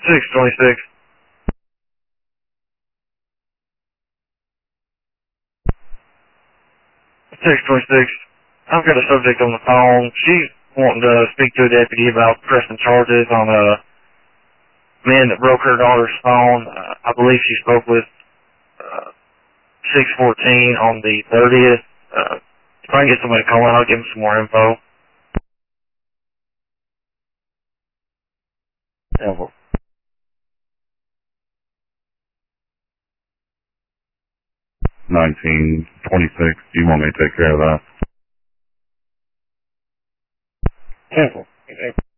626. 626. I've got a subject on the phone. She's wanting to speak to a deputy about pressing charges on a man that broke her daughter's phone. I believe she spoke with 614 on the 30th. If I can get somebody to call in, I'll give them some more info. Yeah, 1926. Do you want me to take care of that? Cancel.